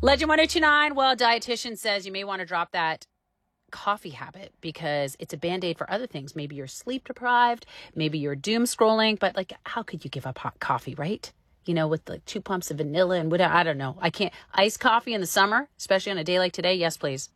Legend 1029. Well, dietitian says you may want to drop that coffee habit because it's a band-aid for other things. Maybe you're sleep deprived, maybe you're doom scrolling, but like, how could you give up hot coffee, right? You know, with like 2 pumps of vanilla and whatever. I don't know. I can't. Iced coffee in the summer, especially on a day like today. Yes, please.